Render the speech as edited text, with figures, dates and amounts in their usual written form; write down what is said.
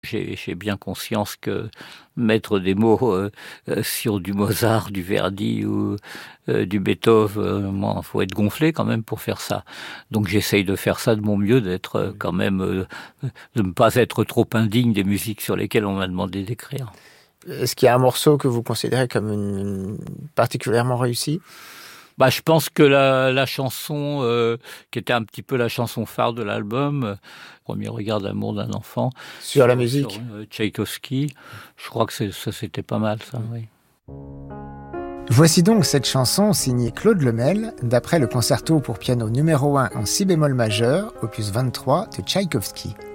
J'ai bien conscience que mettre des mots sur du Mozart, du Verdi ou du Beethoven, il faut être gonflé quand même pour faire ça. Donc j'essaye de faire ça de mon mieux, d'être quand même, de ne pas être trop indigne des musiques sur lesquelles on m'a demandé d'écrire. Est-ce qu'il y a un morceau que vous considérez comme particulièrement réussi ? Je pense que la chanson qui était un petit peu la chanson phare de l'album, Premier regard d'amour d'un enfant, sur la musique, sur Tchaïkovski, je crois que ça c'était pas mal ça. Oui. Voici donc cette chanson signée Claude Lemel, d'après le concerto pour piano numéro 1 en si bémol majeur, opus 23 de Tchaïkovski.